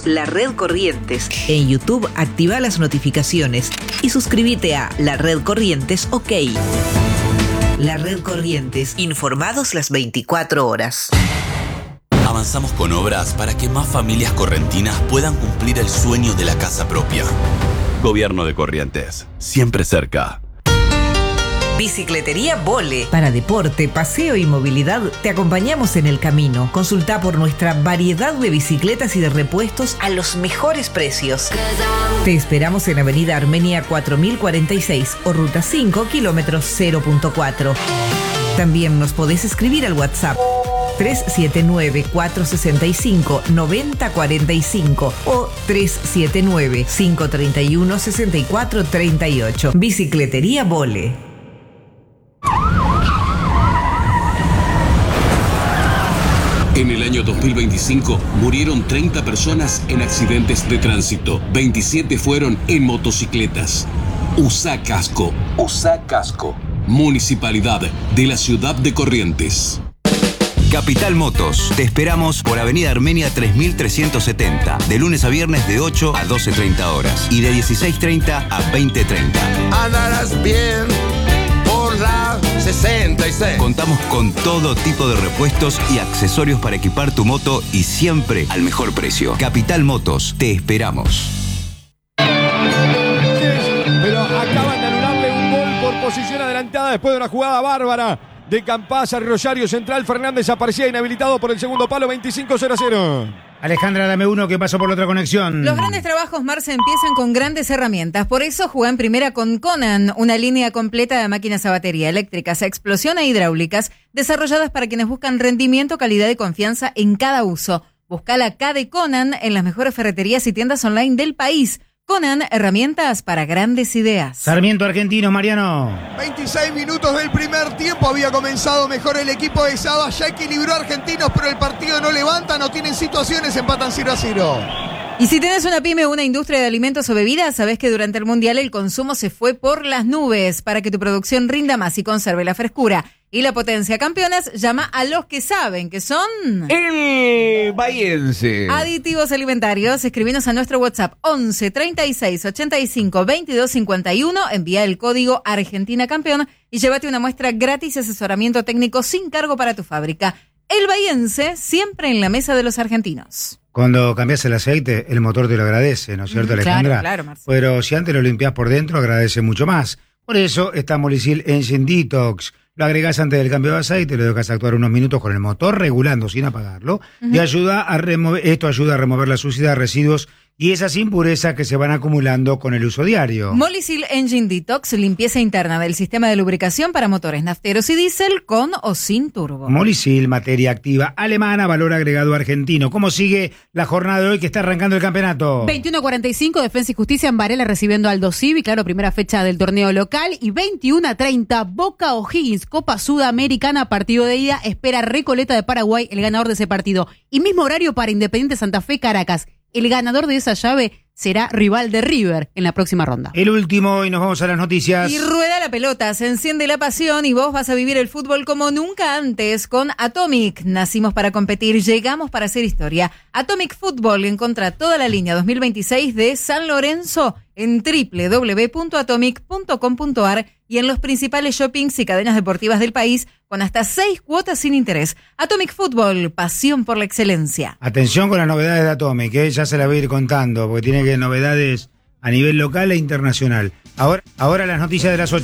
La Red Corrientes. En YouTube activa las notificaciones y suscríbete a La Red Corrientes OK. La Red Corrientes, informados las 24 horas. Avanzamos con obras para que más familias correntinas puedan cumplir el sueño de la casa propia. Gobierno de Corrientes, siempre cerca. Bicicletería Vole. Para deporte, paseo y movilidad, te acompañamos en el camino. Consulta por nuestra variedad de bicicletas y de repuestos a los mejores precios. Te esperamos en Avenida Armenia 4046 o Ruta 5, kilómetro 0.4. También nos podés escribir al WhatsApp 379-465-9045 o 379-531-6438. Bicicletería Vole. En el año 2025 murieron 30 personas en accidentes de tránsito. 27 fueron en motocicletas. Usa casco. Usa casco. Municipalidad de la ciudad de Corrientes. Capital Motos. Te esperamos por Avenida Armenia 3370. De lunes a viernes de 8 a 12:30 horas. Y de 16:30 a 20:30. Andarás bien por la 66. Contamos con todo tipo de repuestos y accesorios para equipar tu moto y siempre al mejor precio. Capital Motos, te esperamos. Pero acaban de anularle un gol por posición adelantada después de una jugada bárbara de Campazzo. Rosario Central. Fernández aparecía inhabilitado por el segundo palo. 25-0-0. Alejandra, dame uno que pasó por la otra conexión. Los grandes trabajos, Marce, empiezan con grandes herramientas. Por eso juega en primera con Conan, una línea completa de máquinas a batería, eléctricas, a explosión e hidráulicas, desarrolladas para quienes buscan rendimiento, calidad y confianza en cada uso. Buscala acá de Conan en las mejores ferreterías y tiendas online del país. Conan, herramientas para grandes ideas. Sarmiento Argentino, Mariano. 26 minutos del primer tiempo. Había comenzado mejor el equipo de Saba. Ya equilibró a Argentinos, pero el partido no levanta, no tienen situaciones, empatan 0-0. Y si tenés una pyme o una industria de alimentos o bebidas, sabés que durante el Mundial el consumo se fue por las nubes. Para que tu producción rinda más y conserve la frescura y la potencia, Campeones llama a los que saben que son... El Bahiense. Aditivos alimentarios. Escribinos a nuestro WhatsApp 11 36 85 22 51. Envía el código Argentina Campeón y llévate una muestra gratis y asesoramiento técnico sin cargo para tu fábrica. El Bahiense, siempre en la mesa de los argentinos. Cuando cambias el aceite, el motor te lo agradece, ¿no es cierto, Alejandra? Claro, Marcelo. Pero si antes lo limpias por dentro, agradece mucho más. Por eso está Molicil Engine Detox. Lo agregás antes del cambio de aceite, lo dejas actuar unos minutos con el motor, regulando sin apagarlo, y esto ayuda a remover la suciedad, residuos y esas impurezas que se van acumulando con el uso diario. Molicil Engine Detox, limpieza interna del sistema de lubricación para motores nafteros y diésel con o sin turbo. Molicil, materia activa alemana, valor agregado argentino. ¿Cómo sigue la jornada de hoy que está arrancando el campeonato? 21:45, Defensa y Justicia en Varela recibiendo Aldo Civi, claro, primera fecha del torneo local. Y 21:30, Boca O'Higgins, Copa Sudamericana, partido de ida, espera Recoleta de Paraguay, el ganador de ese partido. Y mismo horario para Independiente Santa Fe, Caracas. El ganador de esa llave será rival de River en la próxima ronda. El último y nos vamos a las noticias. Y rueda la pelota, se enciende la pasión y vos vas a vivir el fútbol como nunca antes con Atomic. Nacimos para competir, llegamos para hacer historia. Atomic Fútbol, encontrá toda la línea 2026 de San Lorenzo en www.atomic.com.ar y en los principales shoppings y cadenas deportivas del país con hasta 6 cuotas sin interés. Atomic Fútbol, pasión por la excelencia. Atención con las novedades de Atomic, ya se las voy a ir contando, porque tiene que novedades a nivel local e internacional. Ahora las noticias de las 8.